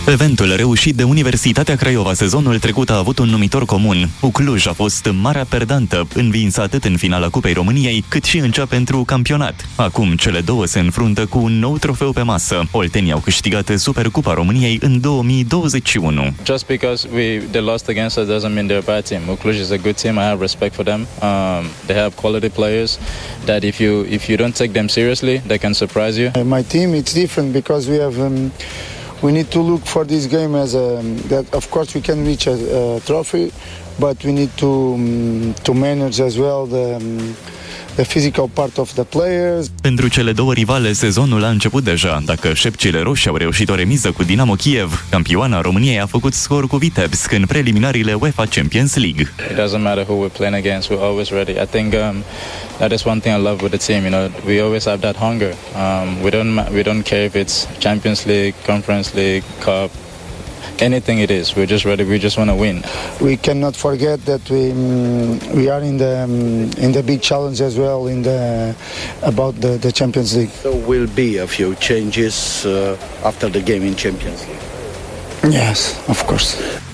Eventul reușit de Universitatea Craiova sezonul trecut a avut un numitor comun. Cluj a fost marea perdantă, învinsă atât în finala Cupei României, cât și în cea pentru campionat. Acum cele două se înfruntă cu un nou trofeu pe masă. Oltenii au câștigat Supercupa României în 2021. Just because they lost against us doesn't mean they're a bad team. Cluj is a good team. I have respect for them. They have quality players that if you don't take them seriously, they can surprise you. My team, it's different because we need to look for this game as that of course we can reach a trophy, but we need to manage as well the physical part of the players. Pentru cele două rivale, sezonul a început deja. Dacă șepcile roșii au reușit o remiză cu Dinamo Kiev, campioana României a făcut scor cu Vitebsk în preliminariile UEFA Champions League. It doesn't matter who we're playing against, we're always ready. I think that is one thing I love with the team. You know, we always have that hunger. We don't care if it's Champions League, Conference League, Cup. Anything it is, we're just ready. We just want to win. We cannot forget that we are in the big challenge as well about the Champions League. So will be a few changes after the game in Champions League. Yes, of course.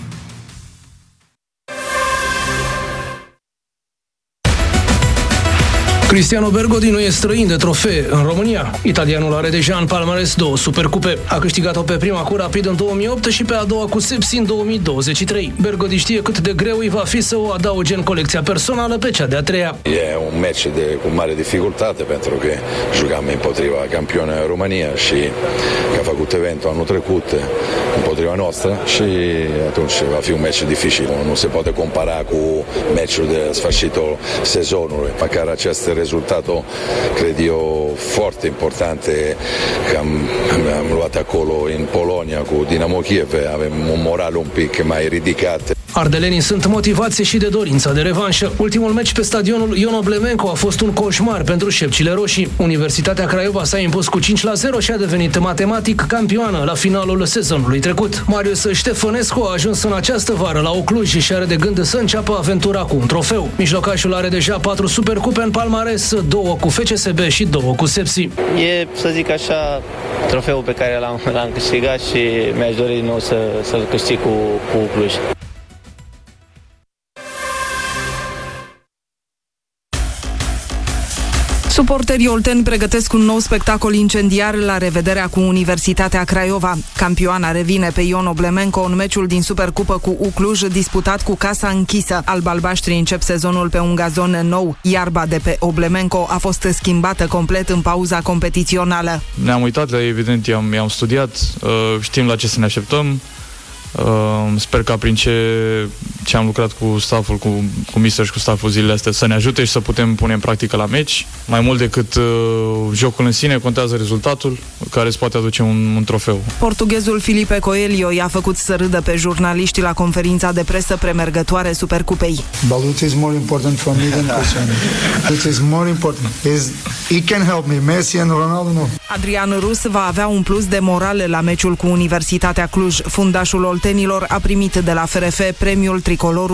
Cristiano Bergodi nu e străin de trofee în România. Italianul are deja în palmares 2 supercupe. A câștigat-o pe prima cu Rapid în 2008 și pe a doua cu Sepsi în 2023. Bergodi știe cât de greu îi va fi să o adauge în colecția personală pe cea de-a treia. E un match cu mare dificultate pentru că jucam împotriva campionei România și că a făcut eventul anul trecut împotriva noastră și atunci va fi un match dificil. Nu se poate compara cu matchul de sfârșitul sezonului. Măcar acest rezultatul, cred eu, foarte importante că am luat acolo în Polonia cu Dinamo Kiev, avem un moral un pic mai ridicat. Ardelenii sunt motivați și de dorința de revanșă. Ultimul meci pe stadionul Ion Oblemenco a fost un coșmar pentru șepcile roșii. Universitatea Craiova s-a impus cu 5-0 și a devenit matematic campioană la finalul sezonului trecut. Marius Ștefănescu a ajuns în această vară la Cluj și are de gând să înceapă aventura cu un trofeu. Mijlocașul are deja 4 supercupe în palmares, 2 cu FCSB și 2 cu Sepsi. E, să zic așa, trofeul pe care l-am câștigat și mi-aș dori din nou să-l câștig cu Cluj. Suporterii olteni pregătesc un nou spectacol incendiar la revederea cu Universitatea Craiova. Campioana revine pe Ion Oblemenco în meciul din Supercupă cu Cluj, disputat cu casa închisă. Alb-albaștrii încep sezonul pe un gazon nou. Iarba de pe Oblemenco a fost schimbată complet în pauza competițională. Ne-am uitat, evident, i-am studiat, știm la ce să ne așteptăm. Sper ca prin ce am lucrat cu stafful, cu mister și cu stafful zilele astea să ne ajute și să putem pune în practică la meci. Mai mult decât jocul în sine, contează rezultatul care îți poate aduce un trofeu. Portughezul Filipe Coelho i-a făcut să râdă pe jurnaliști la conferința de presă premergătoare Supercupei. Balut is more important for me than Cristiano. It is more important. He can help me. Messi and Ronaldo no. Adrian Rus va avea un plus de moral la meciul cu Universitatea Cluj. Fundașul oltenilor a primit de la FRF premiul tricolor